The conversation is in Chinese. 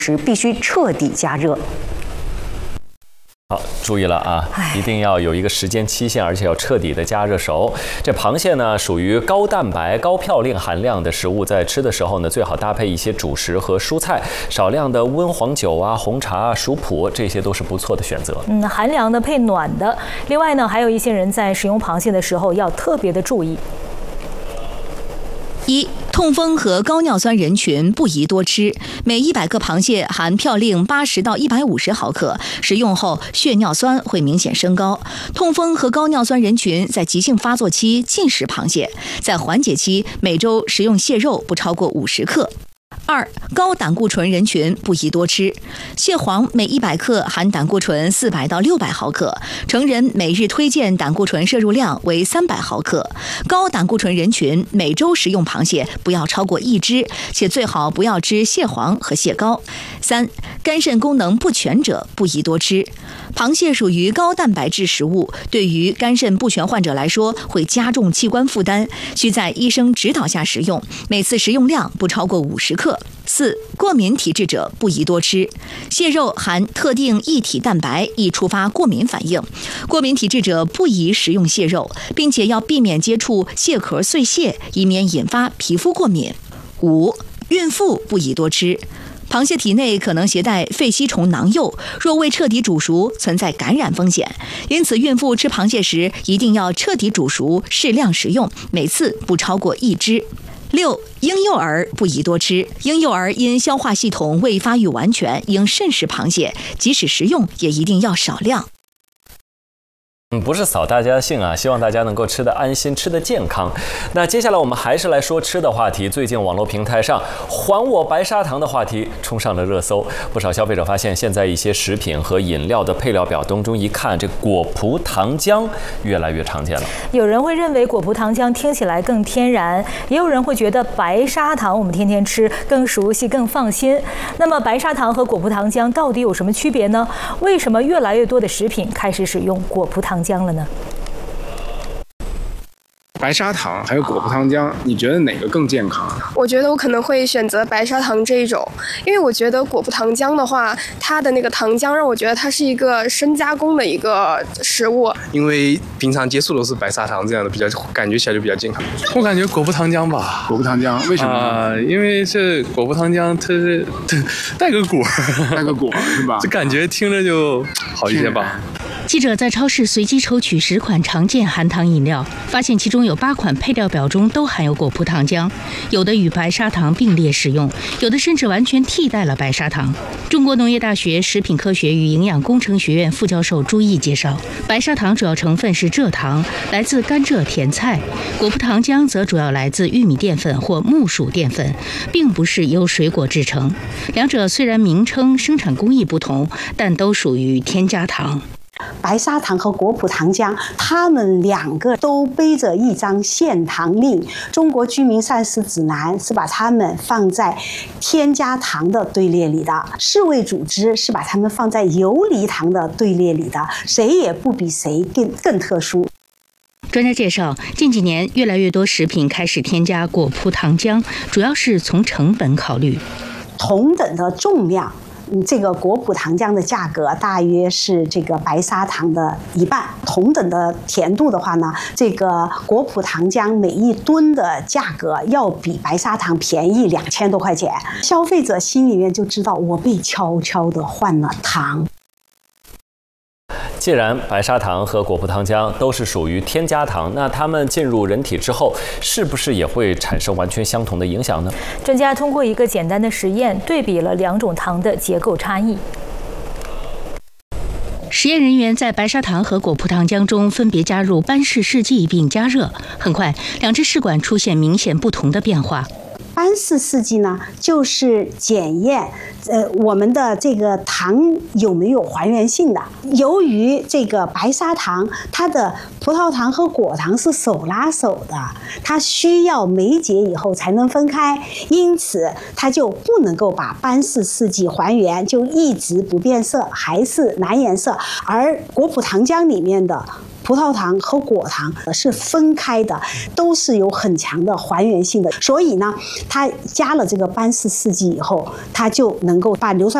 时必须彻底加热。 好，注意了啊，一定要有一个时间期限，而且要彻底的加热熟。这螃蟹呢，属于高蛋白、高嘌呤含量的食物，在吃的时候呢，最好搭配一些主食和蔬菜，少量的温黄酒啊、红茶啊、熟普，这些都是不错的选择。 寒凉的配暖的。另外呢，还有一些人在使用螃蟹的时候要特别的注意。 1. 痛风和高尿酸人群不宜多吃。每100克螃蟹含嘌呤80到150毫克，食用后血尿酸会明显升高。痛风和高尿酸人群在急性发作期禁食螃蟹，在缓解期每周食用蟹肉不超过50克。 2. 高胆固醇人群不宜多吃。蟹黄每100克含胆固醇400到600毫克，成人每日推荐胆固醇摄入量为300毫克。高胆固醇人群每周食用螃蟹不要超过1只，且最好不要吃蟹黄和蟹膏。3. 肝肾功能不全者不宜多吃。螃蟹属于高蛋白质食物，对于肝肾不全患者来说会加重器官负担，需在医生指导下食用，每次食用量不超过50克。 4. 过敏体质者不宜多吃。蟹肉含特定异体蛋白，易触发过敏反应。过敏体质者不宜食用蟹肉，并且要避免接触蟹壳碎屑，以免引发皮肤过敏。5. 孕妇不宜多吃。 螃蟹体内可能携带肺吸虫囊幼，若未彻底煮熟，存在感染风险。因此，孕妇吃螃蟹时一定要彻底煮熟，适量食用，每次不超过1只。 6. 婴幼儿不宜多吃。婴幼儿因消化系统未发育完全，应慎食螃蟹，即使食用也一定要少量。 不是扫大家的兴啊，希望大家能够吃得安心，吃得健康。那接下来我们还是来说吃的话题。最近网络平台上“还我白砂糖”的话题冲上了热搜，不少消费者发现，现在一些食品和饮料的配料表当中，一看这果葡糖浆越来越常见了。有人会认为果葡糖浆听起来更天然，也有人会觉得白砂糖我们天天吃更熟悉、更放心。那么白砂糖和果葡糖浆到底有什么区别呢？为什么越来越多的食品开始使用果葡糖浆了呢？ 白砂糖还有果葡糖浆，你觉得哪个更健康？ 我觉得我可能会选择白砂糖这一种，因为我觉得果葡糖浆的话，它的那个糖浆让我觉得它是一个深加工的一个食物。 因为平常接触都是白砂糖这样的，比较感觉起来就比较健康。我感觉果葡糖浆吧。 果葡糖浆为什么？ 因为这果葡糖浆它是带个果， 带个果是吧？ 这感觉听着就好一些吧。 记者在超市随机抽取10款常见含糖饮料，发现其中有8款配料表中都含有果葡糖浆，有的与白砂糖并列使用，有的甚至完全替代了白砂糖。中国农业大学食品科学与营养工程学院副教授朱毅介绍，白砂糖主要成分是蔗糖，来自甘蔗甜菜；果葡糖浆则主要来自玉米淀粉或木薯淀粉，并不是由水果制成。两者虽然名称、生产工艺不同，但都属于添加糖。 白砂糖和果葡糖浆，它们2个都背着一张限糖令。中国居民膳食指南是把它们放在添加糖的队列里的，世卫组织是把它们放在游离糖的队列里的，谁也不比谁更特殊。 专家介绍，近几年越来越多食品开始添加果葡糖浆，主要是从成本考虑。 同等的重量。 这个果葡糖浆的价格大约是这个白砂糖的1半。同等的甜度的话呢，这个果葡糖浆每1吨的价格要比白砂糖便宜2000多块钱。消费者心里面就知道我被悄悄地换了糖。 既然白砂糖和果葡糖浆都是属于添加糖，那它们进入人体之后，是不是也会产生完全相同的影响呢？ 专家通过一个简单的实验，对比了2种糖的结构差异。 实验人员在白砂糖和果葡糖浆中分别加入班氏试剂并加热，很快2支试管出现明显不同的变化。 班氏试剂呢，就是检验我们的这个糖有没有还原性的。由于这个白砂糖，它的葡萄糖和果糖是手拉手的，它需要酶结以后才能分开，因此它就不能够把班氏试剂还原，就一直不变色，还是蓝颜色。而果葡糖浆里面的葡萄糖和果糖是分开的，都是有很强的还原性的。所以呢，它加了这个班氏试剂以后，它就能够把硫酸